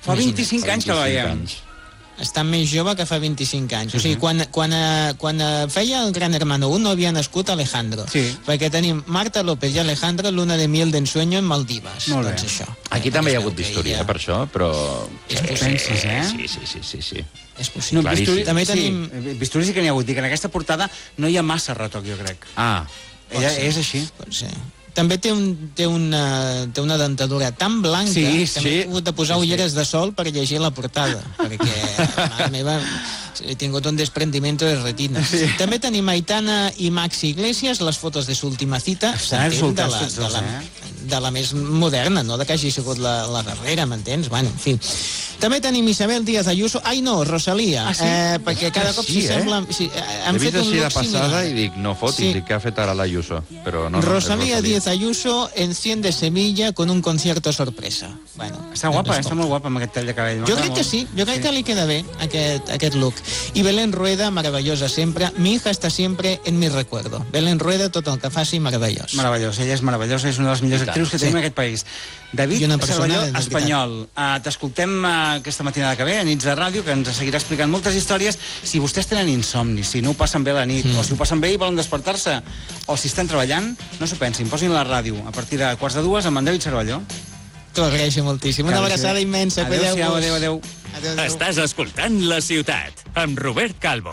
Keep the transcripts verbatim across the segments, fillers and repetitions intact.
Fa vint-i-cinc anys que la veiem. Està més jove que fa vint-i-cinc anys. O sigui, quan, quan, quan feia el Gran Hermano un no havia nascut Alejandro. Sí. Perquè tenim Marta López i Alejandro, luna de miel d'ensueño en Maldives. Molt bé. Doncs això. Aquí també hi ha hagut bistúria, per això, però... És Ho penses, eh? Sí, sí, sí, sí, sí. És possible. No, bisturi, també sí, tenim... bisturi sí que n'hi ha hagut. Dic, en aquesta portada no hi ha massa retoc, jo crec. Ah. Ella és així. Pot ser. També té, un, té, una, té una dentadura tan blanca sí, que sí. m'he hagut de posar ulleres de sol per llegir la portada, perquè mare meva, he tingut un desprendimiento de retina. Sí. També tenim Aitana i Maxi Iglesias, les fotos de su última cita, Estan de la, de, la, eh? de la més moderna, no de que hagi sigut la, la darrera, m'entens? Bueno, en fi. També tenim Isabel Díaz Ayuso, ai no, Rosalía, ah, sí? eh, perquè cada cop sí, s'hi eh? sembla... Sí, han L'he fet vist un així de look passada similar. i dic, no fotis, Sí. sí. Què ha fet ara l'Ayuso? Però no, no, Rosalía Díaz Ayuso enciende Sevilla con un concierto sorpresa. Bueno, Està guapa, està molt guapa amb aquest tall de cabell. Jo crec que sí, jo crec sí. que li queda bé aquest, aquest look. I Belén Rueda, meravellosa sempre. Mi hija està sempre en mi recuerdo. Belén Rueda, tot el que faci, meravellós. Meravellós, ella és meravellosa, és una de les millors actrius que tenim sí. en aquest país. David Cervelló, espanyol. Uh, T'escoltem uh, aquesta matinada que ve, a Nits de Ràdio, que ens seguirà explicant moltes històries. Si vostès tenen insomni, si no ho passen bé a la nit, mm. o si ho passen bé i volen despertar-se, o si estan treballant, no s'ho pensin, posin la ràdio a partir de quarts de dues amb en David Cervelló. T'ho agraeixo moltíssim. Una abraçada immensa. Adéu-siau, adéu, adéu. Adéu, adéu. Estàs escoltant La Ciutat, amb Robert Calvo.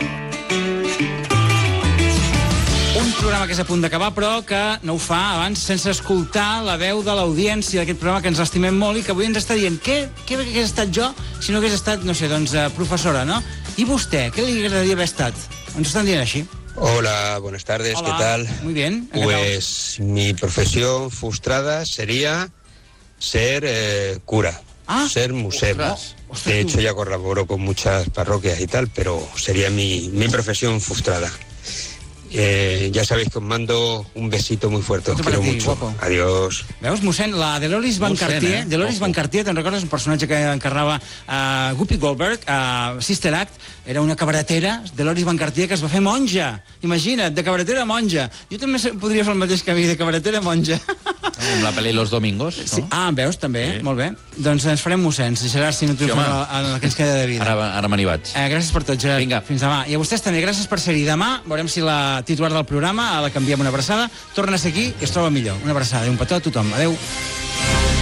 Un programa que és a punt d'acabar, però que no ho fa abans sense escoltar la veu de l'audiència d'aquest programa que ens estimem molt i que avui ens està dient què, què hagués estat jo si no hagués estat, no sé, doncs, professora, no? I vostè, què li agradaria haver estat? Ens estan dient així. Hola, buenas tardes, Hola. ¿qué tal? Muy bien. Pues mi profesión frustrada sería ser eh, cura, ah, ser musero. De hecho, ya colaboro con muchas parroquias y tal, pero sería mi, mi profesión frustrada. Eh, ja sabeu que us mando un besito muy fuerte, os quiero mucho. Guapo. Adiós. Veus, mossèn, la Deloris Van Cartier, eh? Deloris Van Cartier, te'n recordes? Un personatge que encarnava a uh, Guppy Goldberg, a uh, Sister Act, era una cabaretera, Deloris Van Cartier, que es va fer monja. Imagina't, de cabaretera a monja. Jo també podria fer el mateix camí, de cabaretera a monja. Amb la pel·li Los Domingos, no? Sí. Ah, veus, també, sí. Molt bé. Doncs ens farem mossens, Gerard, si no triomfem sí, el, el que ens queda de vida. Ara, ara me n'hi vaig. Eh, gràcies per tot, Gerard. Vinga. Fins demà. I a vostès també, gràcies per ser-hi. Demà veurem si la titular del programa, a la canviem una abraçada, torna a ser aquí i es troba millor. Una abraçada i un petó a tothom. Adéu.